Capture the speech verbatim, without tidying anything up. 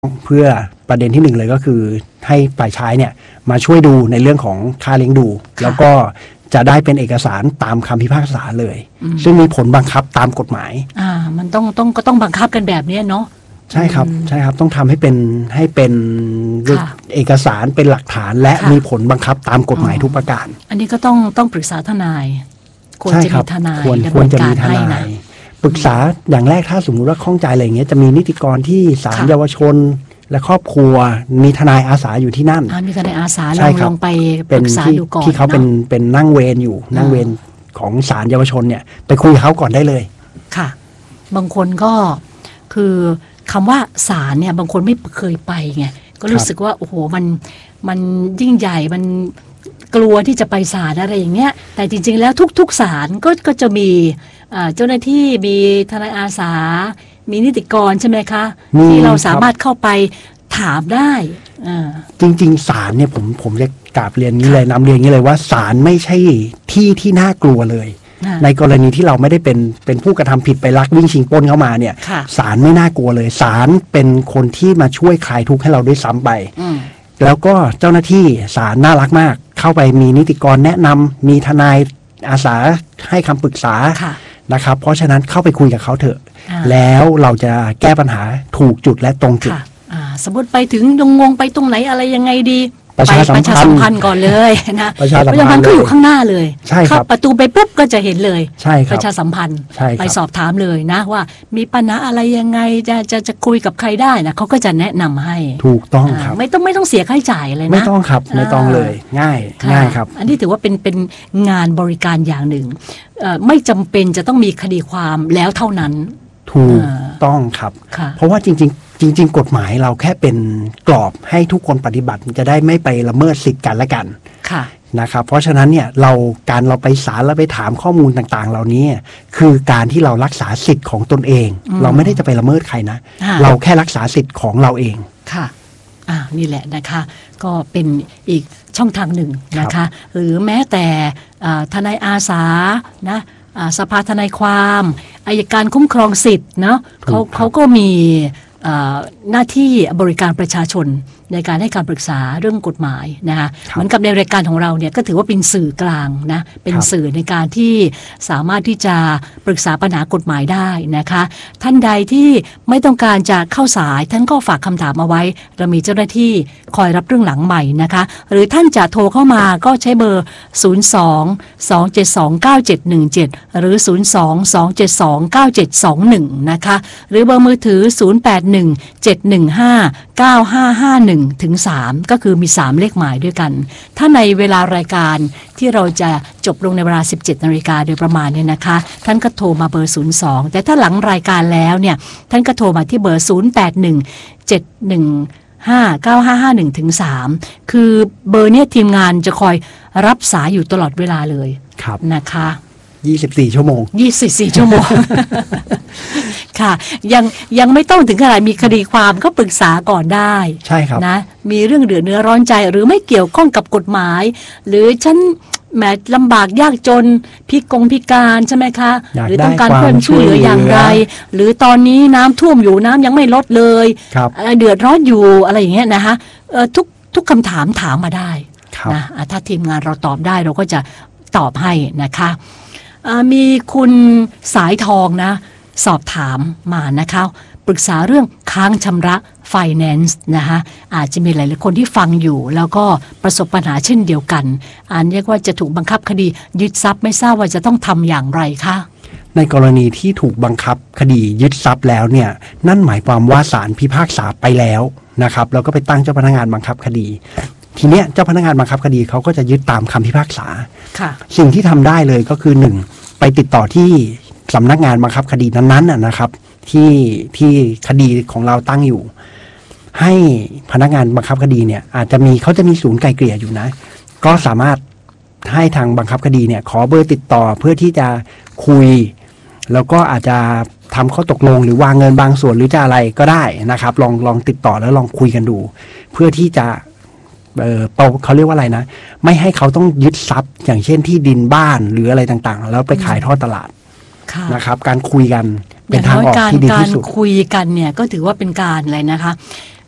เพื่อประเด็นที่หนึ่งเลยก็คือให้ฝ่ายชายเนี่ยมาช่วยดูในเรื่องของค่าเลี้ยงดูแล้วก็จะได้เป็นเอกสารตามคำพิพากษาเลยซึ่งมีผลบังคับตามกฎหมายอ่ามันต้องต้องก็ต้องบังคับกันแบบนี้เนาะใช่ครับใช่ครับต้องทำให้เป็นให้เป็นเอกสารเป็นหลักฐานและมีผลบังคับตามกฎหมายทุกประการอันนี้ก็ต้องต้องปรึกษาทนายควรจะมีทนายควรควรจะมีทนายปรึกษาอย่างแรกถ้าสมมุติว่าข้องใจอะไรอย่างเงี้ยจะมีนิติกรที่ศาลเยาวชนและครอบครัวมีทนายอาสาอยู่ที่นั่นมีทนายอาสาลองลองไปปรึกษาดูก่อนที่เขาเป็นเป็นนั่งเวรอยู่นั่งเวรของศาลเยาวชนเนี่ยไปคุยกับเขาก่อนได้เลยค่ะบางคนก็คือคำว่าศาลเนี่ยบางคนไม่เคยไปไงก็รู้สึกว่าโอ้โหมันมันยิ่งใหญ่มันกลัวที่จะไปศาลอะไรอย่างเงี้ยแต่จริงๆแล้วทุกๆศาลก็ก็จะมีเจ้าหน้าที่มีทนายอาสามีนิติกรใช่ไหมคะที่เราสามารถเข้าไปถามได้จริงๆศาลเนี่ยผมผมจะกราบเรียนนี้เลยนำเรียนนี้เลยว่าศาลไม่ใช่ที่ที่น่ากลัวเลยในกรณีที่เราไม่ได้เป็นเป็นผู้กระทำผิดไปลักวิ่งชิงปล้นเข้ามาเนี่ยศาลไม่น่ากลัวเลยศาลเป็นคนที่มาช่วยคลายทุกข์ให้เราด้วยซ้ำไปแล้วก็เจ้าหน้าที่ศาลน่ารักมากเข้าไปมีนิติกรแนะนำมีทนายอาสาให้คำปรึกษานะครับเพราะฉะนั้นเข้าไปคุยกับเขาเถอะแล้วเราจะแก้ปัญหาถูกจุดและตรงจุดสมมติไปถึงตรงงงไปตรงไหนอะไรยังไงดีประชาสัมพันธ์พันธ์ก่อนเลยนะประชาสัมพันธ์ก็อยู่ข้างหน้าเลยเข้าประตูไปปุ๊บก็จะเห็นเลยประชาสัมพันธ์ไปสอบถามเลยนะว่ามีปัญหาอะไรยังไงจะจะจะคุยกับใครได้นะเขาก็จะแนะนำให้ถูกต้องครับไม่ต้องไม่ต้องเสียค่าใช้จ่ายเลยนะไม่ต้องครับไม่ต้องเลยง่ายง่ายครับอันนี้ถือว่าเป็นเป็นงานบริการอย่างหนึ่งไม่จำเป็นจะต้องมีคดีความแล้วเท่านั้นถูกต้องครับเพราะว่าจริงๆจริงๆกฎหมายเราแค่เป็นกรอบให้ทุกคนปฏิบัติจะได้ไม่ไปละเมิดสิทธิกันและกันนะครับเพราะฉะนั้นเนี่ยเราการเราไปศาลแล้วไปถามข้อมูลต่างๆเหล่านี้คือการที่เรารักษาสิทธิ์ของตนเองเราไม่ได้จะไปละเมิดใครนะเราแค่รักษาสิทธิ์ของเราเองค่ะอ่านี่แหละนะคะก็เป็นอีกช่องทางหนึ่งนะคะหรือแม้แต่ทนายอาสานะสภาทนายความอัยการคุ้มครองสิทธิ์เนาะเขาเขาก็มีหน้าที่บริการประชาชนในการให้คำปรึกษาเรื่องกฎหมายนะคะเหมือนกับในรายการของเราเนี่ยก็ถือว่าเป็นสื่อกลางนะเป็นสื่อในการที่สามารถที่จะปรึกษาปัญหากฎหมายได้นะคะท่านใดที่ไม่ต้องการจะเข้าสายท่านก็ฝากคำถามเอาไว้เรามีเจ้าหน้าที่คอยรับเรื่องหลังใหม่นะคะหรือท่านจะโทรเข้ามาก็ใช้เบอร์ศูนย์ สอง สอง เจ็ด สอง เก้า เจ็ด หนึ่ง เจ็ดหรือศูนย์ สอง สอง เจ็ด สอง เก้า เจ็ด สอง หนึ่งนะคะหรือเบอร์มือถือศูนย์ แปด หนึ่ง เจ็ด หนึ่ง ห้า เก้า ห้า ห้า หนึ่งถึงสามก็คือมีสามเลขหมายด้วยกันถ้าในเวลารายการที่เราจะจบลงในเวลา สิบเจ็ด นาฬิกาโดยประมาณเนี่ยนะคะท่านก็โทรมาเบอร์ศูนย์ สองแต่ถ้าหลังรายการแล้วเนี่ยท่านก็โทรมาที่เบอร์ศูนย์ แปด หนึ่ง เจ็ด หนึ่ง ห้า เก้า ห้า ห้า หนึ่งถึงสามคือเบอร์เนี่ยทีมงานจะคอยรับสายอยู่ตลอดเวลาเลยนะคะยี่สิบสี่ชั่วโมงยี่สิบสี่ชั่วโมงค่ะยังยังไม่ต้องถึงขนาดมีคดีความก็ปรึกษาก่อนได้ใช่ครับนะมีเรื่องเดือดเนื้อร้อนใจหรือไม่เกี่ยวข้องกับกฎหมายหรือฉันแหมลำบากยากจนพิกงพิการใช่ไหมคะหรือต้องการเพิ่มช่วยเหลืออย่างไรหรือตอนนี้น้ำท่วมอยู่น้ำยังไม่ลดเลยเดือดร้อนอยู่อะไรอย่างเงี้ยนะคะทุกทุกคำถามถามมาได้นะถ้าทีมงานเราตอบได้เราก็จะตอบให้นะคะมีคุณสายทองนะสอบถามมานะคะปรึกษาเรื่องค้างชำระไฟแนนซ์นะคะอาจจะมีหลายๆคนที่ฟังอยู่แล้วก็ประสบปัญหาเช่นเดียวกันอันเรียกว่าจะถูกบังคับคดียึดทรัพย์ไม่ทราบว่าจะต้องทำอย่างไรคะในกรณีที่ถูกบังคับคดียึดทรัพย์แล้วเนี่ยนั่นหมายความว่าศาลพิพากษาไปแล้วนะครับแล้วก็ไปตั้งเจ้าพนักงานบังคับคดีทีเนี้ยเจ้าพนักงานบังคับคดีเขาก็จะยึดตามคำพิพากษาสิ่งที่ทำได้เลยก็คือหนึ่งไปติดต่อที่สำนักงานบังคับคดีนั้นๆนะครับที่ที่คดีของเราตั้งอยู่ให้พนักงานบังคับคดีเนี่ยอาจจะมีเขาจะมีศูนย์ไกลเกลี่ยอยู่นะก็สามารถให้ทางบังคับคดีเนี่ยขอเบอร์ติดต่อเพื่อที่จะคุยแล้วก็อาจจะทำข้อตกลงหรือวางเงินบางส่วนหรือจะอะไรก็ได้นะครับลองลองติดต่อแล้วลองคุยกันดูเพื่อที่จะเออเขาเรียกว่าอะไรนะไม่ให้เขาต้องยึดทรัพย์อย่างเช่นที่ดินบ้านหรืออะไรต่างๆแล้วไปขายทอดตลาดนะครับการคุยกันเป็นทางออกที่ดีที่สุดการคุยกันเนี่ยก็ถือว่าเป็นการอะไรนะคะ